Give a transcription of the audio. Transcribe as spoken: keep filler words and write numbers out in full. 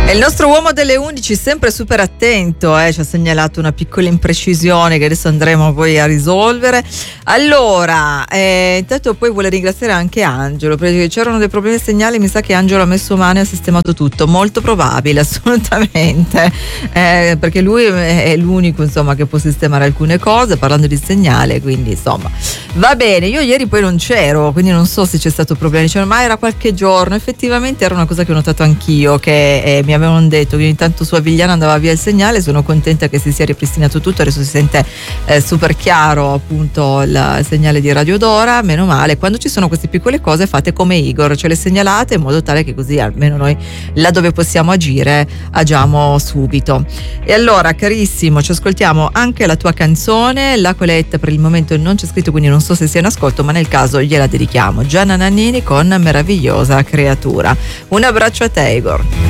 E il nostro uomo delle undici, sempre super attento, eh, ci ha segnalato una piccola imprecisione che adesso andremo poi a risolvere. Allora, eh, intanto poi vuole ringraziare anche Angelo, perché c'erano dei problemi di segnale, mi sa che Angelo ha messo mano e ha sistemato tutto, molto probabile, assolutamente, eh, perché lui è l'unico insomma che può sistemare alcune cose parlando di segnale, quindi insomma va bene. Io ieri poi non c'ero, quindi non so se c'è stato problema, dicevano ma era qualche giorno, effettivamente era una cosa che ho notato anch'io, che eh, mi avevano detto che ogni tanto su Avigliana andava via il segnale. Sono contenta che si sia ripristinato tutto, adesso si sente eh, super chiaro appunto il segnale di Radio Dora, meno male. Quando ci sono queste piccole cose fate come Igor, ce le segnalate in modo tale che così almeno noi là dove possiamo agire agiamo subito. E allora carissimo, ci ascoltiamo anche la tua canzone, la Coletta per il momento non c'è scritto quindi non so se sia in ascolto, ma nel caso gliela dedichiamo, Gianna Nannini con Meravigliosa Creatura. Un abbraccio a te Igor.